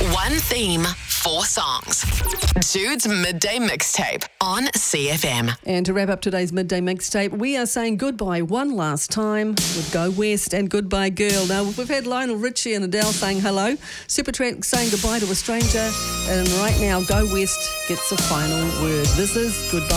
One theme, 4 songs. Jude's Midday Mixtape on CFM. And to wrap up today's Midday Mixtape, we are saying goodbye one last time with Go West and Goodbye Girl. Now, we've had Lionel Richie and Adele saying hello, Supertramp saying goodbye to a stranger, and right now Go West gets the final word. This is Goodbye